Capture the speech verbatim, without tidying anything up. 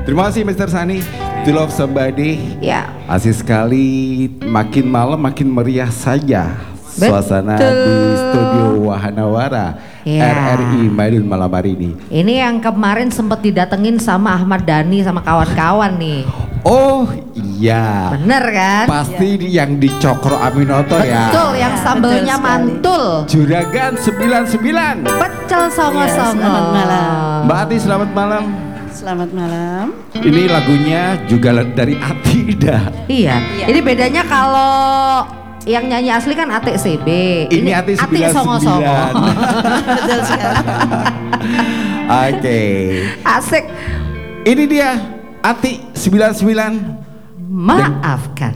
Terima kasih mister Sunny. To Love Somebody. Ya. Asik sekali. Makin malam makin meriah saja suasana Betul. di studio Wahanawara Ya. R R I Madiun malam hari ini. Ini yang kemarin sempat didatengin sama Ahmad Dhani sama kawan-kawan nih. Oh iya. Bener kan? Pasti di- yang di Cokro Aminoto ya. Betul, yang Ya, sambelnya betul sekali. mantul. Juragan sembilan sembilan. Pecel songo-songo. Ya, selamat malam. Mbak Ati selamat malam. Selamat malam. Ini lagunya juga dari Ati dah. Iya. Iya. Ini bedanya kalau yang nyanyi asli kan Ate C B. Ini Ati sembilan songo-songo. sembilan. Betul sekali. Oke. Asik. Ini dia Ati sembilan sembilan. Maafkan.